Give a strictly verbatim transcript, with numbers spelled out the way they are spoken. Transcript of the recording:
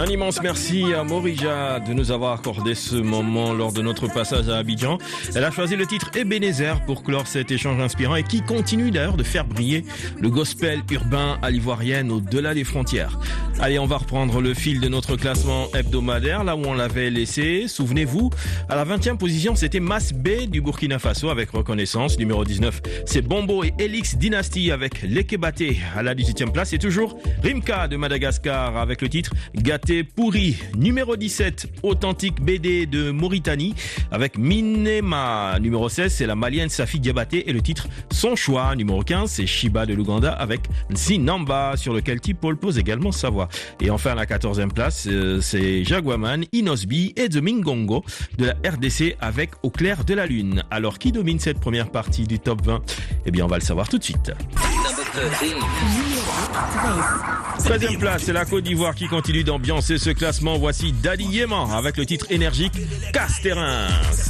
Un immense merci à Morija de nous avoir accordé ce moment lors de notre passage à Abidjan. Elle a choisi le titre Ebenezer pour clore cet échange inspirant et qui continue d'ailleurs de faire briller le gospel urbain à l'ivoirienne au-delà des frontières. Allez, on va reprendre le fil de notre classement hebdomadaire, là où on l'avait laissé. Souvenez-vous, à la vingtième position, c'était Mas B du Burkina Faso avec Reconnaissance. Numéro dix-neuf, c'est Bombo et Elix Dynasty avec Lekebaté. À la dix-septième place, c'est toujours Rimka de Madagascar avec le titre Gâté Pourri. Numéro dix-sept, Authentique B D de Mauritanie avec Minema. Numéro seize, c'est la malienne Safi Diabaté et le titre Son Choix. Numéro quinze, c'est Shiba de l'Ouganda avec Nsinamba sur lequel T-Paul pose également sa voix. Et enfin, à la quatorzième place, euh, c'est Jaguaman, Inosbi et The Mingongo de la R D C avec Au clair de la lune. Alors, qui domine cette première partie du top vingt? Eh bien, on va le savoir tout de suite. treizième place, c'est la Côte d'Ivoire qui continue d'ambiancer ce classement. Voici Daddy Yéman avec le titre énergique Casse-Terrain.